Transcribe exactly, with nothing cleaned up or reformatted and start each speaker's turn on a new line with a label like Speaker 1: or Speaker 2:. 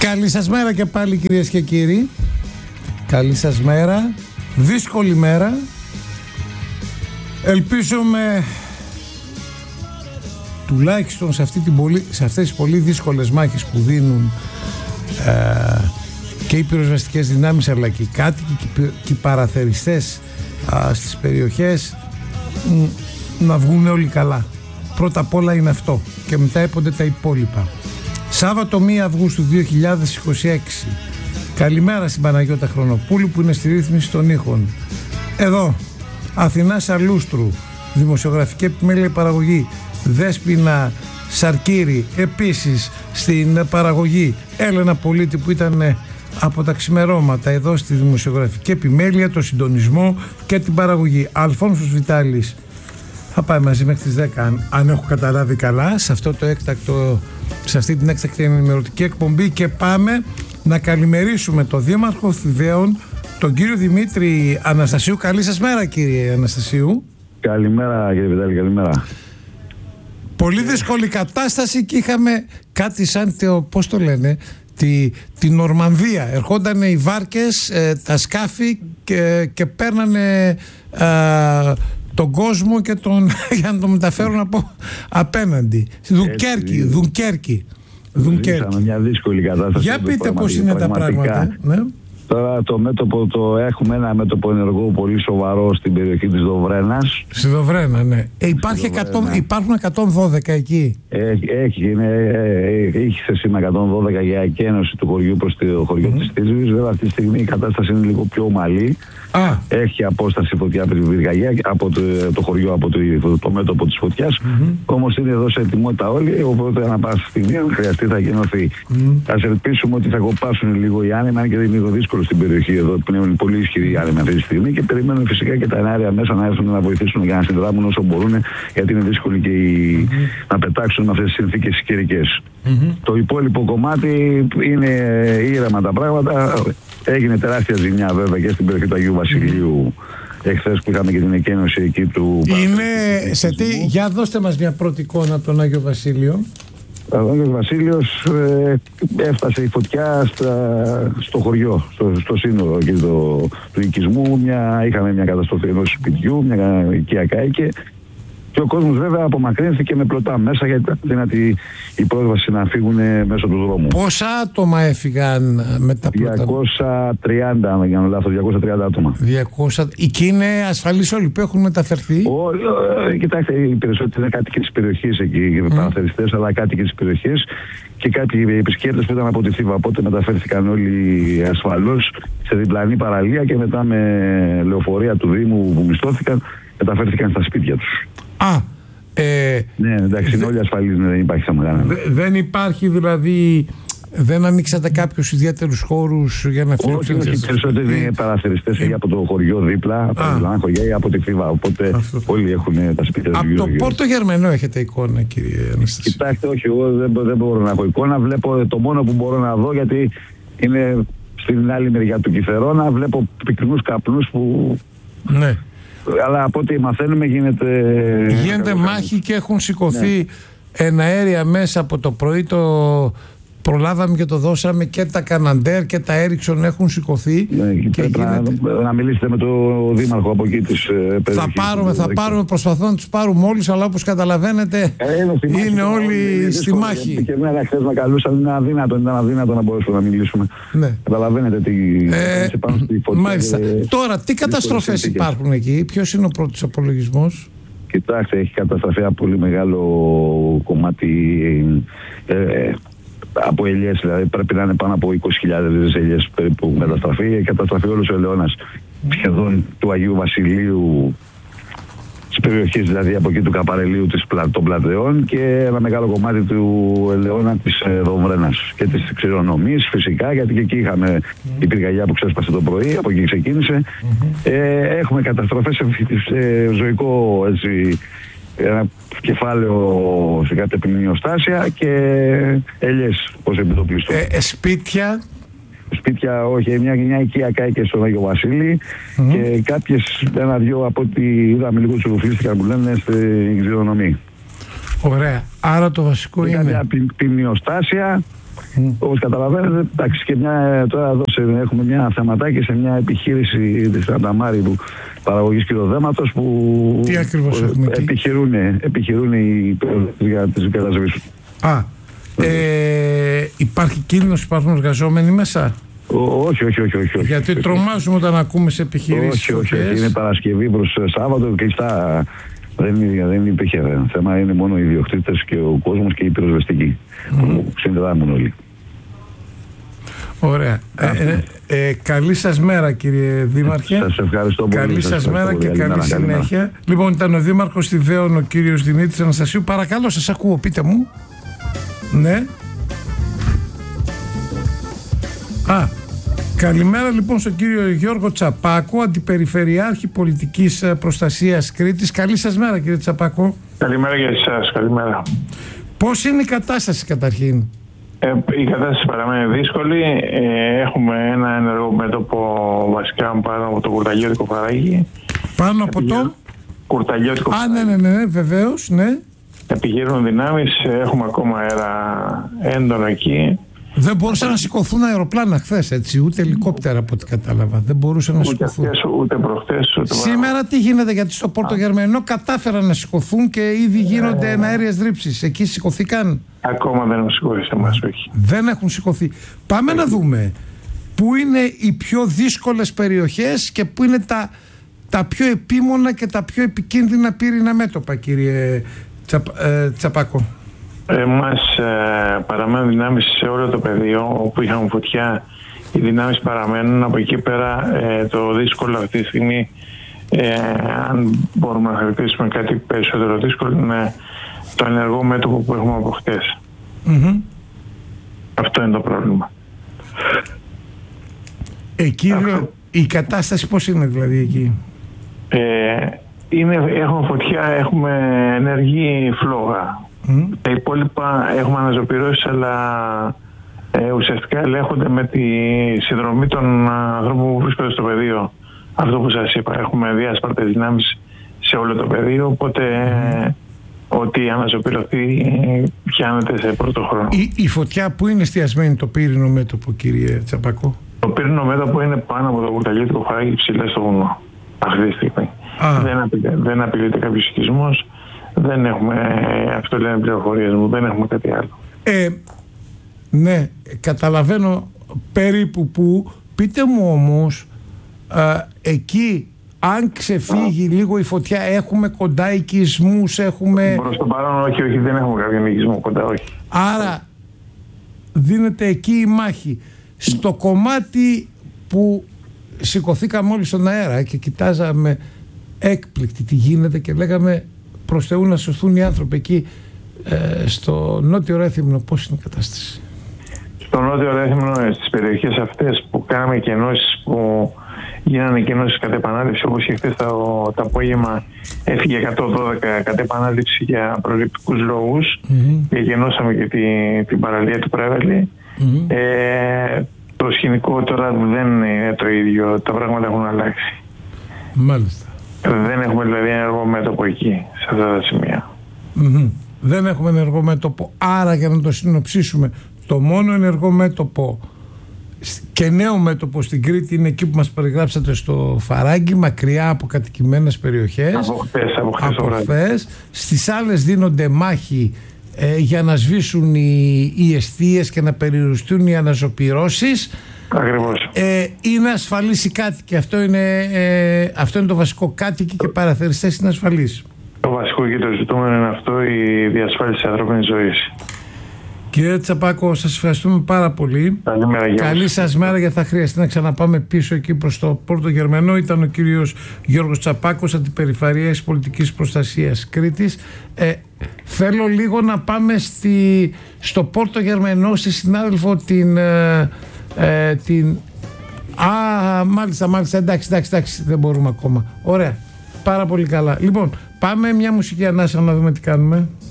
Speaker 1: Καλή σας μέρα και πάλι, κυρίες και κύριοι. Καλή σας μέρα. Δύσκολη μέρα. Ελπίζουμε τουλάχιστον σε, αυτή την πολύ, σε αυτές τις πολύ δύσκολες μάχες που δίνουν ε, και οι πυροσβεστικές δυνάμεις, αλλά και οι κάτοικοι και οι παραθεριστές ε, στις περιοχές, μ, να βγουν όλοι καλά. Πρώτα απ' όλα είναι αυτό και μετά έπονται τα υπόλοιπα. Σάββατο πρώτη Αυγούστου δύο χιλιάδες είκοσι έξι. Καλημέρα στην Παναγιώτα Χρονοπούλου που είναι στη ρύθμιση των ήχων. Εδώ Αθηνά Σαλούστρου, δημοσιογραφική επιμέλεια παραγωγή Δέσποινα Σαρκύρη, επίσης στην παραγωγή Έλενα Πολίτη που ήταν από τα ξημερώματα εδώ στη δημοσιογραφική επιμέλεια, το συντονισμό και την παραγωγή. Αλφόνσος Βιτάλης θα πάει μαζί μέχρι τις δέκα, αν, αν έχω καταλάβει καλά, σε, αυτό το έκτακτο, σε αυτή την έκτακτη ενημερωτική εκπομπή, και πάμε να καλημερίσουμε τον Δήμαρχο Θηβαίων, τον κύριο Δημήτρη Αναστασίου. Καλή σας μέρα, κύριε Αναστασίου.
Speaker 2: Καλημέρα, κύριε Βιτάλη, καλημέρα.
Speaker 1: Πολύ δύσκολη κατάσταση και είχαμε κάτι σαν, το, πώς το λένε, τη, την Νορμανδία. Ερχόταν οι βάρκες, ε, τα σκάφη και, και παίρνανε ε, τον κόσμο και τον, για να τον μεταφέρουν από απέναντι. Δουνκέρκη, Δουνκέρκη.
Speaker 2: Ζήσαμε μια δύσκολη κατάσταση.
Speaker 1: Για πείτε πώς είναι τα πράγματα. Ναι.
Speaker 2: Τώρα το μέτωπο, το έχουμε ένα μέτωπο ενεργό πολύ σοβαρό στην περιοχή της Δοβρένας.
Speaker 1: Στη Δοβρένα, ναι. Ε, υπάρχει εκατό, υπάρχουν εκατόν δώδεκα εκεί.
Speaker 2: Έχει, έχει, είναι, έχει σε σήμα εκατόν δώδεκα για εκένωση του χωριού προς το χωριό mm. της Τίσβης. Βέβαια αυτή τη στιγμή η κατάσταση είναι λίγο πιο ομαλή. Ah. Έχει απόσταση φωτιά από τη πυρκαγιά, από το, το χωριό, από το, το, το μέτωπο της φωτιάς. Mm-hmm. Όμως είναι εδώ σε ετοιμότητα όλοι, οπότε ανά πάσα στιγμή αν χρειαστεί θα γεννωθεί. Mm. Ας ελπίσουμε ότι θα κοπάσουν λίγο οι άνεμοι, αν και είναι λίγο δύσκολο στην περιοχή εδώ, που είναι πολύ ισχυροί οι άνεμοι αυτή τη στιγμή, και περιμένουν φυσικά και τα ενάρια μέσα να έρθουν να βοηθήσουν για να συνδράμουν όσο μπορούν, γιατί είναι δύσκολο και οι... mm-hmm. να πετάξουν με αυτές τις συνθήκες καιρικές. Mm-hmm. Το υπόλοιπο κομμάτι είναι ήρεμα τα πράγματα. Έγινε τεράστια ζημιά βέβαια και στην περιοχή του Αγίου Βασιλείου εχθές που είχαμε και την εκένωση εκεί του.
Speaker 1: Είναι σε τι, για δώστε μας μια πρώτη εικόνα από τον Άγιο Βασίλειο.
Speaker 2: Ο Άγιος Βασίλειος ε, έφτασε η φωτιά στα, στο χωριό, στο, στο σύνορο και το, του οικισμού. Μια, είχαμε μια καταστροφή ενός σπιτιού, μια οικία κάηκε. Και ο κόσμος βέβαια απομακρύνθηκε με πλωτά μέσα, γιατί ήταν δυνατή η πρόσβαση να φύγουν μέσω του δρόμου.
Speaker 1: Πόσα άτομα έφυγαν με τα πλωτά?
Speaker 2: διακόσια τριάντα, αν δεν κάνω λάθος, διακόσια τριάντα άτομα.
Speaker 1: διακόσια. Εκεί είναι ασφαλείς όλοι που έχουν μεταφερθεί?
Speaker 2: Ο, κοιτάξτε, οι περισσότεροι είναι κάτοικοι της περιοχής εκεί, mm. παραθεριστές, αλλά κάτοικοι της περιοχής και κάποιοι επισκέπτες που ήταν από τη Θήβα. Οπότε μεταφέρθηκαν όλοι ασφαλώς σε διπλανή παραλία και μετά με λεωφορεία του Δήμου που μισθώθηκαν μεταφέρθηκαν στα σπίτια τους.
Speaker 1: Α, ε,
Speaker 2: ναι, εντάξει, είναι όλοι ασφαλείς, δεν υπάρχει θέμα.
Speaker 1: Δεν υπάρχει δηλαδή, δεν ανοίξατε κάποιους ιδιαίτερους χώρους για να φτιάξετε?
Speaker 2: Όχι, όχι, περισσότεροι είναι παραθεριστές ε. από το χωριό δίπλα, από τα διπλανά χωριά ή από τη Θήβα. Οπότε αυτό. Όλοι έχουν τα σπίτια τους.
Speaker 1: Από το Πόρτο Γερμενό έχετε εικόνα, κύριε Αναστασίου?
Speaker 2: Κοιτάξτε, όχι, εγώ δεν, δεν μπορώ να έχω εικόνα. Βλέπω το μόνο που μπορώ να δω, γιατί είναι στην άλλη μεριά του Κιθερώνα, βλέπω πυκνούς καπνούς που.
Speaker 1: Ναι.
Speaker 2: Αλλά από ό,τι μαθαίνουμε γίνεται...
Speaker 1: Γίνεται μάχη και έχουν σηκωθεί ναι. εναέρια μέσα από το πρωί. Το προλάβαμε και το δώσαμε, και τα Καναντέρ και τα Έριξον έχουν σηκωθεί.
Speaker 2: Ναι, και και γίνεται... να, να μιλήσετε με τον Δήμαρχο από εκεί της περιοχής.
Speaker 1: Θα πάρουμε, θα πάρουμε, προσπαθώ να τους πάρουμε όλους, αλλά όπως καταλαβαίνετε ε, είναι, είναι, είναι όλοι στη μάχη.
Speaker 2: Και εμένα χθες με καλούσαν, είναι αδύνατο, ήταν αδύνατο να μπορέσουμε να μιλήσουμε.
Speaker 1: Ναι.
Speaker 2: Καταλαβαίνετε τι
Speaker 1: ε, πάνω στη φωτιά. Μάλιστα. Και... Τώρα, τι καταστροφές υπάρχουν εκεί, ποιος είναι ο πρώτος απολογισμός?
Speaker 2: Κοιτάξτε, έχει καταστραφεί ένα πολύ μεγάλο κομμάτι ε, από ελιές, δηλαδή πρέπει να είναι πάνω από είκοσι χιλιάδες ελιές που έχουν καταστραφεί. Έχει καταστραφεί όλος ο ελαιώνας σχεδόν του Αγίου Βασιλείου, της περιοχής δηλαδή από εκεί του Καπαρελίου των Πλατεών, και ένα μεγάλο κομμάτι του ελαιώνα της Δομβρένας και της Ξηρονομής φυσικά, γιατί και εκεί είχαμε mm. η πυρκαγιά που ξέσπασε το πρωί, από εκεί ξεκίνησε. Mm-hmm. Ε, έχουμε καταστροφές σε, σε ζωικό έτσι, ένα κεφάλαιο σε κάποια επιμνιοστάσια και ελιές ως επιτοπλίστων.
Speaker 1: Ε, σπίτια.
Speaker 2: Σπίτια, όχι, μια, μια οικία κάηκε στον Άγιο Βασίλη mm-hmm. και κάποιες, ένα-δυο από ό,τι είδαμε λίγο τσουρουφλίστηκαν που λένε στην Ξηρονομία.
Speaker 1: Ωραία. Άρα το βασικό
Speaker 2: και
Speaker 1: είναι...
Speaker 2: κάποια ποιμνιοστάσια Mm. Όπως καταλαβαίνετε, εντάξει, και μια, τώρα εδώ σε, έχουμε μια θεματάκι σε μια επιχείρηση της Ανταμάρη που παραγωγής κυριοδέματος που
Speaker 1: τι ακριβώς
Speaker 2: που,
Speaker 1: έχουμε
Speaker 2: επιχειρούν, επιχειρούν οι για τις κατασκευές.
Speaker 1: Α, ε, υπάρχει κίνδυνος, υπάρχουν εργαζόμενοι μέσα?
Speaker 2: Όχι, όχι, όχι, όχι.
Speaker 1: Γιατί όχι, τρομάζουμε όταν ακούμε σε επιχειρήσεις.
Speaker 2: Όχι, όχι, όχι, είναι Παρασκευή προς Σάββατο, κλειστά. Δεν, δεν υπήρχε θέμα, είναι μόνο οι ιδιοκτήτες και ο κόσμος και οι πυροσβεστικοί mm. που συνδράμουν όλοι.
Speaker 1: Ωραία. Ε, ε, ε, καλή σας μέρα, κύριε Δήμαρχε.
Speaker 2: Σας ευχαριστώ πολύ.
Speaker 1: Καλή σας, σας μέρα και καλή συνέχεια. Καλή. Λοιπόν, ήταν ο Δήμαρχος Θηβαίων, ο κύριος Δημήτρης Αναστασίου. Παρακαλώ, σας ακούω, πείτε μου. Ναι. Α, καλημέρα λοιπόν στον κύριο Γιώργο Τσαπάκο, Αντιπεριφερειάρχη Πολιτικής Προστασίας Κρήτης. Καλή σας μέρα, κύριε Τσαπάκο.
Speaker 3: Καλημέρα για εσάς, καλημέρα.
Speaker 1: Πώς είναι η κατάσταση καταρχήν?
Speaker 3: Ε, η κατάσταση παραμένει δύσκολη. Ε, έχουμε ένα ενεργό μέτωπο βασικά πάνω από το κουρταλιώτικο Φαράγγι.
Speaker 1: Πάνω από το
Speaker 3: κουρταλιώτικο Φαράγγι.
Speaker 1: Α, ναι, ναι, ναι, βεβαίως, ναι.
Speaker 3: Επιχειρούν δυνάμεις, έχουμε ακόμα αέρα έντονο εκεί.
Speaker 1: Δεν μπορούσαν να σηκωθούν αεροπλάνα χθες, έτσι, ούτε ελικόπτερα από ό,τι κατάλαβα. Δεν μπορούσαν να
Speaker 3: ούτε
Speaker 1: σηκωθούν.
Speaker 3: Χθες, ούτε προχθές, ούτε
Speaker 1: σήμερα τι γίνεται, γιατί στο Πόρτο Γερμανό κατάφεραν να σηκωθούν και ήδη γίνονται εναέριες ρήψεις. Εκεί σηκωθήκαν?
Speaker 3: Ακόμα δεν έχουν σηκωθεί σε εμάς, όχι.
Speaker 1: Δεν έχουν σηκωθεί. Πάμε όχι. να δούμε πού είναι οι πιο δύσκολες περιοχές και πού είναι τα, τα πιο επίμονα και τα πιο επικίνδυνα πύρινα μέτωπα, κύριε Τσαπ, ε, Τσαπάκο.
Speaker 3: Εμάς ε, παραμένουν δυνάμεις σε όλο το πεδίο όπου είχαμε φωτιά. Οι δυνάμεις παραμένουν. Από εκεί πέρα ε, το δύσκολο αυτή τη στιγμή, ε, αν μπορούμε να χαρακτηρίσουμε κάτι περισσότερο δύσκολο, είναι το ενεργό μέτωπο που έχουμε από χτες. Mm-hmm. Αυτό είναι το πρόβλημα. Εκεί
Speaker 1: Αυτό... η κατάσταση πώς είναι δηλαδή εκεί?
Speaker 3: Ε, είναι, έχουμε φωτιά, έχουμε ενεργή φλόγα. Mm. Τα υπόλοιπα έχουμε αναζωπυρώσεις, αλλά ε, ουσιαστικά ελέγχονται με τη συνδρομή των ανθρώπων που βρίσκονται στο πεδίο. Αυτό που σας είπα, έχουμε διάσπαρτες δυνάμεις σε όλο το πεδίο, οπότε mm. ε, ό,τι αναζωπηρωθεί πιάνεται σε πρώτο χρόνο.
Speaker 1: Η, η φωτιά που είναι εστιασμένη το πύρινο μέτωπο, κύριε Τσαπάκο?
Speaker 3: Το πύρινο μέτωπο είναι πάνω από το κουρταλιώτικο Φαράγγι, ψηλά στο βουνό αυτή τη στιγμή. Ah. Δεν, απειλείται, δεν απειλείται κάποιος οικισμός. Δεν έχουμε, αυτό λένε πληροφορίες μου, δεν έχουμε κάτι άλλο.
Speaker 1: Ε, ναι, καταλαβαίνω περίπου που. Πείτε μου όμως, α, εκεί αν ξεφύγει ah. λίγο η φωτιά, έχουμε κοντά οικισμούς, έχουμε...
Speaker 3: Προς το παρόν όχι, όχι, δεν έχουμε κάποιον οικισμό κοντά, όχι.
Speaker 1: Άρα δίνεται εκεί η μάχη. Στο κομμάτι που σηκωθήκαμε όλοι στον αέρα και κοιτάζαμε έκπληκτοι τι γίνεται και λέγαμε προς Θεού να σωθούν οι άνθρωποι εκεί, ε, στο Νότιο Ρέθυμνο, πώς είναι η κατάσταση?
Speaker 3: Στο Νότιο Ρέθυμνο, στις περιοχές αυτές που κάναμε κενώσεις, που γίνανε κενώσεις κατ' επανάληψη, όπως και χθες το, το απόγευμα έφυγε εκατόν δώδεκα κατ' επανάληψη για προληπτικούς λόγους mm-hmm. και γενώσαμε και τη, την παραλία του Πρέβελη. Mm-hmm. Ε, το σκηνικό τώρα δεν είναι το ίδιο, τα πράγματα έχουν αλλάξει.
Speaker 1: Μάλιστα.
Speaker 3: Δεν έχουμε δηλαδή ενεργό μέτωπο εκεί, σε αυτά τα σημεία.
Speaker 1: Mm-hmm. Δεν έχουμε ενεργό μέτωπο. Άρα, για να το συνοψίσουμε, το μόνο ενεργό μέτωπο και νέο μέτωπο στην Κρήτη είναι εκεί που μας περιγράψατε, στο Φαράγγι, μακριά από κατοικημένες περιοχές.
Speaker 3: Από χθες, από χθες.
Speaker 1: Από χθες. Στις άλλες δίνονται μάχη ε, για να σβήσουν οι, οι εστίες και να περιοριστούν οι αναζωπυρώσεις.
Speaker 3: Ακριβώς.
Speaker 1: Ε, είναι ασφαλής οι κάτοικοι. Αυτό είναι, ε, αυτό είναι το βασικό. Κάτοικοι και παραθεριστές είναι ασφαλείς.
Speaker 3: Το βασικό και το ζητούμενο είναι αυτό, η διασφάλιση της ανθρώπινης ζωής.
Speaker 1: Κύριε Τσαπάκο, σας ευχαριστούμε πάρα πολύ.
Speaker 3: Καλημέρα,
Speaker 1: καλή σας μέρα, γιατί θα χρειαστεί να ξαναπάμε πίσω εκεί προς το Πόρτο Γερμανό. Ήταν ο κύριος Γιώργος Τσαπάκος, Αντιπεριφερειάρχης Πολιτικής Προστασίας Κρήτης. Ε, θέλω λίγο να πάμε στη, στο Πόρτο Γερμανό, στη συνάδελφο την... Ε, Ε, την... Α, μάλιστα, μάλιστα, εντάξει, εντάξει, εντάξει, δεν μπορούμε ακόμα. Ωραία, πάρα πολύ καλά. Λοιπόν, πάμε μια μουσική ανάσα να δούμε τι κάνουμε.